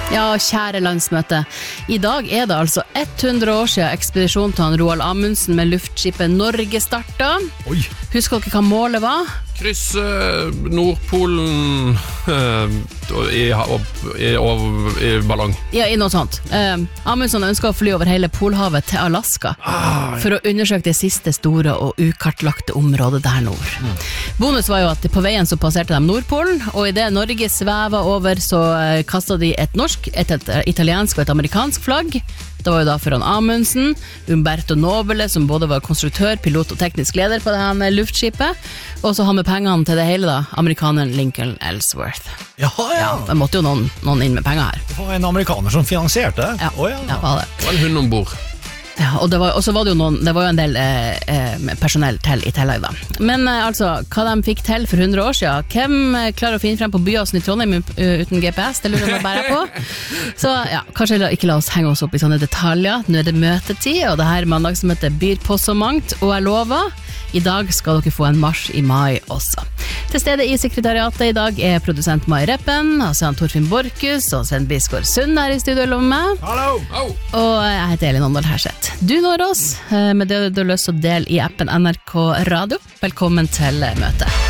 Ja, kjære landsmøte. I dag det altså 100 år siden ekspedisjonen til Roald Amundsen med luftskipet Norge startet. Oi. Husker dere hva målet var? Krysse Nordpolen i ballong. Ja, i noe sånt. Amundsen ønsket å fly over hele Polhavet til Alaska for å undersøke det siste store og ukartlagte området der nord. Bonus var jo at på veien så passerte de Nordpolen, og i det Norge svevet over så kastet de et norsk, et italiensk og et amerikansk flagg. Det var jo da foran Amundsen, Umberto Nobile, som både var konstruktør, pilot og teknisk leder på det her luftskipet, og så har med pengene til det hele da, amerikaneren Lincoln Ellsworth. Ja. Det måtte jo noen inn med penger her. Det var en amerikaner som finansierte det. Ja, det var det. Det var en hund ombord. Ja, og så var det jo en del personell til i tillegg da. Men altså, hva de fikk til for 100 år siden, hvem klarer å finne frem på Byåsen i Trondheim uten GPS? Det lurer jeg bare på. Så ja, kanskje ikke la oss henge oss opp i sånne detaljer. Nå det møtetid, og det her mandagsmøtet byr på så mangt, og jeg lover, i dag skal dere få en marsj i mai også. Til stede i sekretariatet i dag produsent Mai Reppen, og så Torfinn Borkus, og Sven Bisgaard Sund her i studio med meg. Hallo! Og jeg heter Elin Åndal Herseth. Du når oss med det du har lyst til å dele i appen NRK Radio. Velkommen til møtet.